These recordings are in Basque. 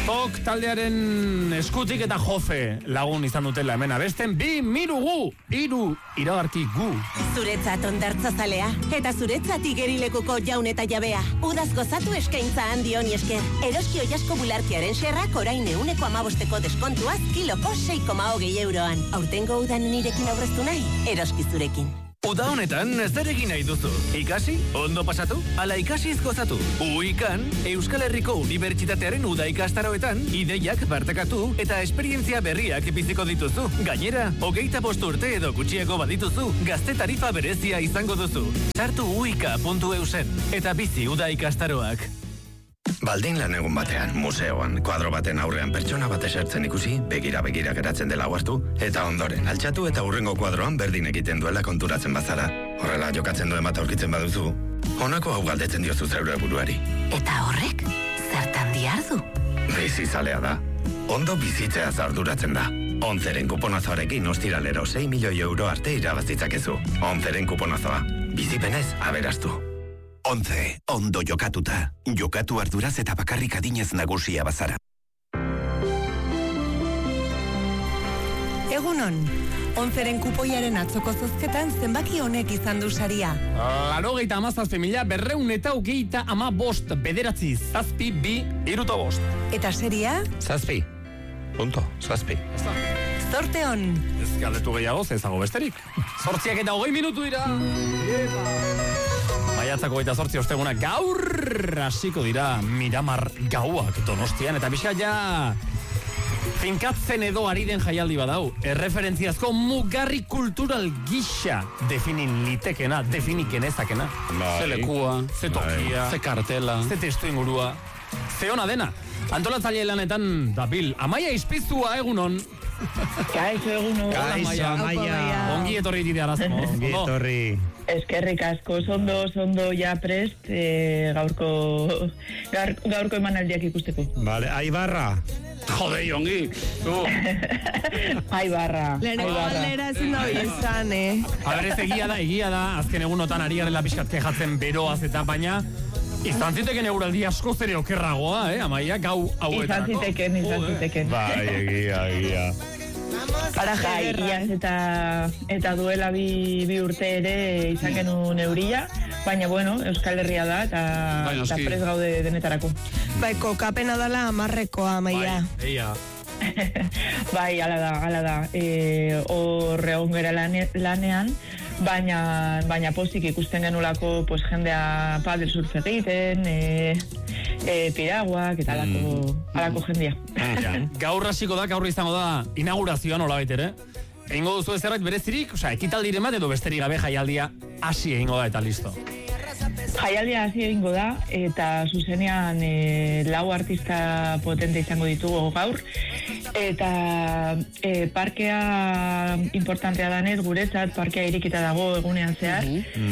Tok taldearen eskutik eta jofe lagun izan dutela hemen abesten bi mirugu, iru iragarki gu. Zuretzat ondartzazalea, eta zuretzat igerilekuko jaun eta jabea. Udaz gozatu eskaintza handi honi esker. Eroski oiasko bularkiaren xerrak orain 15% deskontuaz kiloko 6,20 euroan. Aurtengo udan nirekin aurreztu nahi, eroski zurekin. Uda honetan zer egin nahi duzu? Ikasi? Ondo pasatu? Ala ikasiz gozatu? Uikan, Euskal Herriko Unibertsitatearen uda ikastaroetan ideiak bartakatu eta esperientzia berriak biziko dituzu. Gainera, 25 urte edo gutxiago badituzu, gazte tarifa berezia izango duzu. Sartu uika.eusen eta bizi uda ikastaroak. Baldin lan egun batean, museoan, kuadro baten aurrean pertsona bat esertzen ikusi, begira geratzen dela hartu, eta ondoren altxatu eta hurrengo kuadroan berdin egiten duela konturatzen bazara. Horrela jokatzen duen bat aurkitzen baduzu, honako hau galdetzen diozu zeure buruari. Eta horrek, zertan diardu? Bizizalea da. Ondo bizitzeaz arduratzen da. Onzeren kuponazoarekin ostiralero 6 milioi euro arte irabazitzakezu. Onzeren kuponazoa. Bizipenez aberastu. 11. Ondo jokatuta. Jokatu arduraz eta bakarrik adinez nagusia bazara. Egunon, 11ren kupoiaren atzoko zozketan zenbaki honek izan du saria. 87.225 bederatzi, zazpi, bi, iruto bost. Eta seria? Zazpi. Punto. Zazpi. Zorte hon. Ez galdetu gehiago, zezago besterik. 8 eta 20 minutu dira. Maiatzako 28 osteguna gaur hasiko dira Miramar gauak Donostian eta bizka ja finkatzen edo ari den jaialdi badau. Erreferentziazko mugarri kultural gisa definin litekena, definiken ezakena. Ze lekua, ze tokia, ze kartela, ze testu ingurua, ze ona dena. Antolatzaile lanetan dabil. Amaia Izpizua egunon. Kaixo egunon. Kaixo Amaia. Ongi etorri dide arazko. Ongi etorri. Eskerrik asko, ondo ja prest gaurko emanaldiak ikusteko. Vale, Aibarra. Jodei, ongi. Aibarra. Leheneko aldera ezin da izan, Ez egia da, azken egunotan ari garela pixkat kejatzen beroaz eta baina izan ziteken eguraldi asko zere okerragoa, Amaia, gau hauetarako. Izan ziteken. Bai, egia. Paraje gerraz eta duela bi urte ere izan genuen euria, baina bueno, Euskal Herria da eta prez gaude denetarako. Bai, kokapena dala 10-rekoa, Amaia. Bai, ala da. Hor egon gera lanean, baina pozik ikusten genulako pues, jendea padel surf egiten, piraguak eta alako jendea. Gaur hasiko da, gaur izango da inaugurazioan olabait ere. Egingo duzu zerbait berezirik, ekitaldiren bat edo besterik gabe jaialdia hasi egingo da eta listo. Jaialdia hasi egingo da eta zuzenean 4 artista potente izango ditugu gaur eta parkea importantea danez guretzat, parkea irikita dago egunean zehar.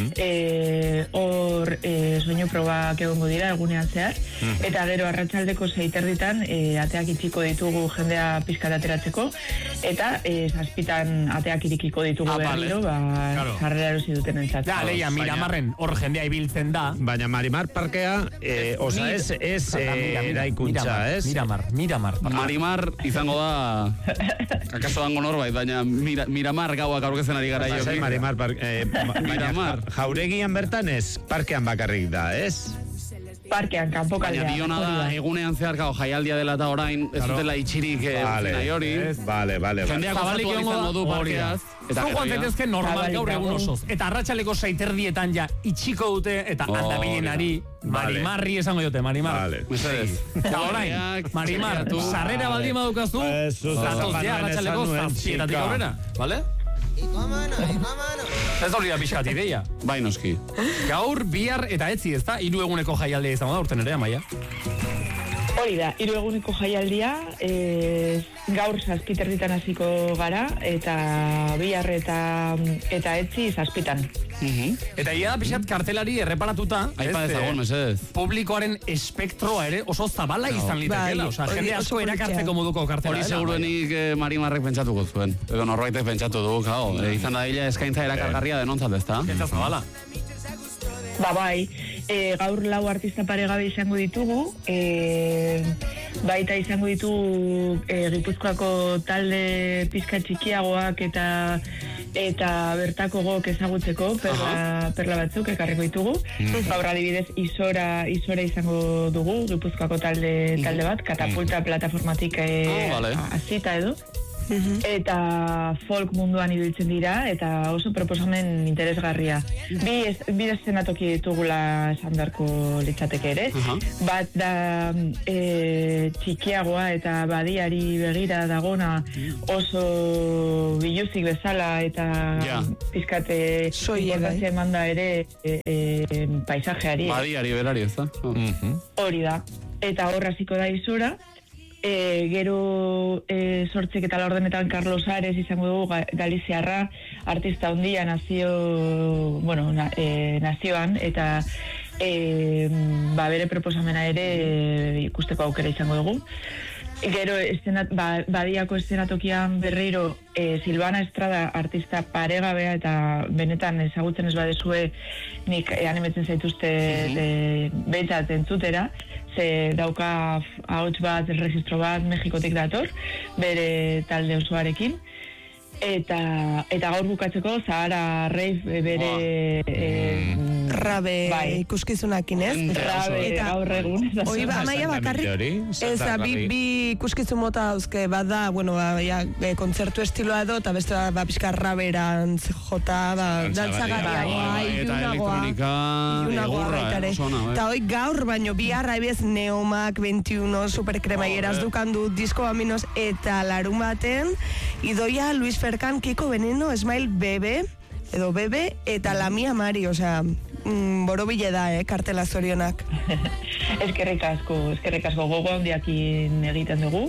Hor soinu probak egongo dira egunean zehar eta gero arratsaldeko 6:00 ateak itxiko ditugu jendea pizkat ateratzeko eta 7:00 ateak irikiko ditugu berriro, sarrera erosi dutenentzat. Da, leia, Miramarren hor jendea ibiltzen da. Baina Marimar parkea, ez eraikuntza, ez? Miramar. Marimar izango da, akaso dango norbait, baina Miramar gauak aurkezen ari gara jo. Marimar jauregian bertan ez, parkean bakarrik da, ez? Parkean, kanpokaldea. Baina diona da, egunean zehar gau jaialdia dela eta orain, ez dutela itxirik nahi hori. Vale. Jendeak osatu izango du parkeaz. Zu joan zaitezke normal gaur egun osoz. Eta arratsaleko 6:00 ja itxiko dute eta andabilenari Marimarri esango diote, Marimar. Eta orain, Marimar, sarrera baldin badukazu, zatoz ja arratsaleko 7:00 aurrera, bale? Ez da hori da pixkat ideia. Bai, noski. Gaur, bihar eta etzi, ez da? 3 eguneko jaialdea izango da, urten ere, Amaia? Hori da, 3 eguneko jaialdia, gaur 7:00 hasiko gara, eta bihar eta etzi 7:00. Eta ia da pixat kartelari erreparatuta, publikoaren espektroa ere oso zabala izan litekela. Jende asko erakartzeko moduko kartela. Hori seguruenik Marimarrek pentsatuko zuen. Edo norbaitek pentsatu du, izan da eskaintza erakargarria denontzat, ez da? Pentsa zabala. Bai, gaur 4 artista paregabe izango ditugu, baita izango ditugu Gipuzkoako talde pizka txikiagoak eta bertako gok ezagutzeko perla batzuk ekarriko ditugu. Gaur adibidez Isora izango dugu, Gipuzkoako talde bat, Katapulta plataformatik hasita edo. Eta folk munduan ibiltzen dira eta oso proposamen interesgarria. Bi eszenatoki ditugula esan beharko litzateke ere. Bat da txikiagoa eta badiari begira dagona oso biluzik bezala eta pizkate importantzia eman da ere paisajeari. Badiari berari ez da? Hori da. Eta horra hasiko da Isora. Gero 8 eta 4 Carlos Ares izango dugu galiziarra, artista handia nazioan eta bere proposamena ere ikusteko aukera izango dugu. Gero badiako eszenatokian berriro Silvana Estrada artista paregabea eta benetan ezagutzen ez badezue nik animetzen zaituzte behintzat entzutera, ze dauka ahots bat, registro bat, Mexikotik dator, bere talde osoarekin. Eta gaur bukatzeko Zahara Rave bere Rabe ikuskizunakin, ez? Rabe gaur egun. Hoi Amaia bakarrik. Ez, bi ikuskizun mota dauzke, bat da, kontzertu estiloa edo, eta beste pixka raberantz jota, dantzagarria. Eta elektronika, egurra, eta hoi gaur, baino biharra ebez Neomak 21 superkremaieraz dukandu disko aminos, eta larun baten, Idoia, Luis Ferkan, Kiko Veneno, Smile Bebe, eta La Mia Mari, borobile da, kartela zorionak. Eskerrik asko gogo handiakin egiten dugu.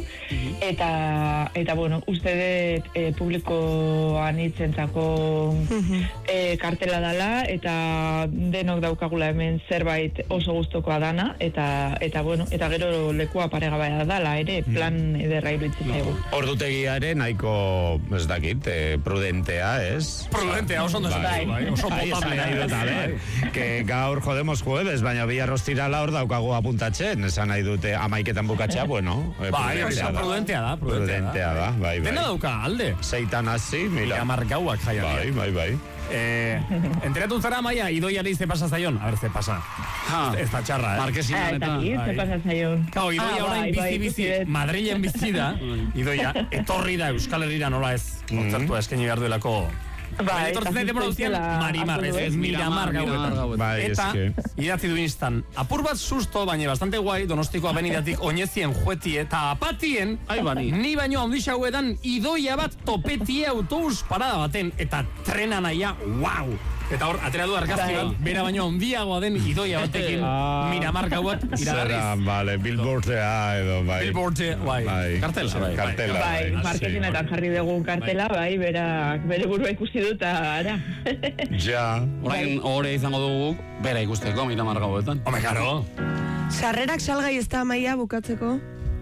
Eta uste dut publiko anitzentzako kartela dala, eta denok daukagula hemen zerbait oso gustokoa dana, eta gero lekua paregabea dala, ere plan ederra iruditzen zaigu. Ordutegiaren nahiko, ez dakit, prudentea, ez? Prudentea, oso ondo esan, oso potable. Que gaur jodemos jueves, baina bihar ostirala hor daukagu apuntatzen, esan nahi dute 11etan bukatzea, prudentea da. Prudentea da, bai. Dena dauka, alde. 6 hasi, mira. Miramar gauak jaian. Bai. Enteratu zara, Maia, Idoiari ze pasa zaion? A ver, ze pasa. Ez da txarra, Markesinan eta. Ze pasa zaion. Idoia orain bizi, Madrilen bizi da. Idoia, etorri da Euskal Herrira nola ez. Kontzertua eskaini behar duelako. Etortzen daite produzian Marimar, ez Miramar gauetan. Eta, idatzi du instan, apur bat susto, baina bastante guai, Donostiko avenidatik oinezien juetie eta apatien, ni baino handixau edan Idoia bat topetie autobus parada baten, eta trena naia, wow! Eta hor, atera du argazki bat, bera baino handiagoa den Idoia batekin Miramar gauak iragarriz. Zera, billboardea edo, bai. Billboardea, bai. Kartela. Bai, marketinetan jarri dugu kartela, bai, bere burua ikusi dut, ara. Ja. Orain hori izango dugu, bera ikusteko Miramar gauetan. Home, karo. Sarrerak salgai ez da, Maia, bukatzeko?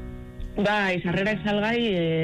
Bai, sarrerak salgai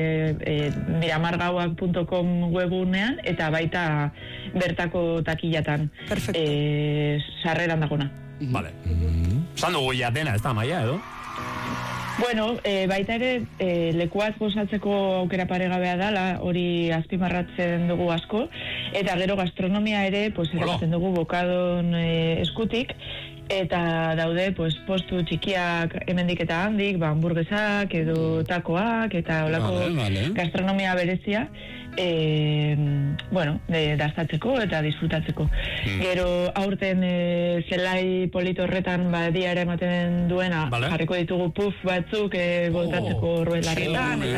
miramargauak.com webunean eta baita bertako takillatan. Perfecto. Sarreran dagona. Vale. San dugu ya dena, ez da, Maia, edo? Bueno, baita ere lekuaz gozatzeko aukera paregabea dala, hori azpimarratzen dugu asko, eta gero gastronomia ere, eratzen dugu bokadon eskutik, eta daude postu txikiak hemendik eta handik, hamburguesak edo takoak eta holako gastronomia berezia dastatzeko eta disfrutatzeko. Gero aurten zelai polito horretan badiara ematen duena jarriko ditugu puff batzuk botatzeko orbelarretan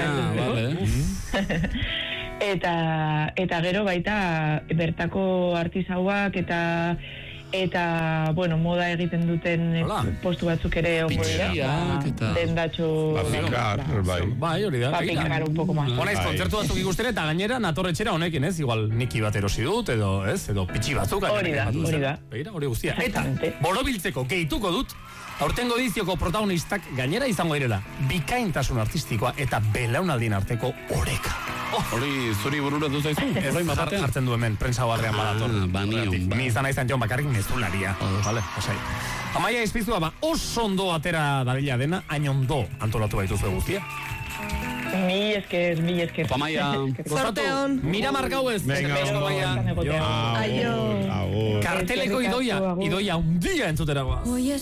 eta gero baita bertako artisauak eta moda egiten duten postu batzuk ere ongo dira. Dendatxo... Bai, hori da. Papinkar un poco más. Honaiz, kontzertu batzuk ikustera eta gainera natorretxera honekin, ez? Igual niki bat erosi dut, edo pitxi batzuk. Hori da. Begira, hori guztia. Eta, borobiltzeko, gehituko dut, aurtengo edizioko protagonistak gainera izango direla, bikaintasun artistikoa eta belaunaldien arteko oreka. Hori zuri bururatu zaizu? Horrein batean? Jartzen du hemen, prensa barrean badator. Banion. Ni izan naizan Jon bakarrik mezularia. Vale, osai. Amaia izpizua, oso ondo atera dadila dena, hain ondo antolatu baituzu guztia. Mil esker. Amaia. Sorte on. Miramar gauez. Venga, Aio. agur. Karteleko idoia un día entzutera guaz.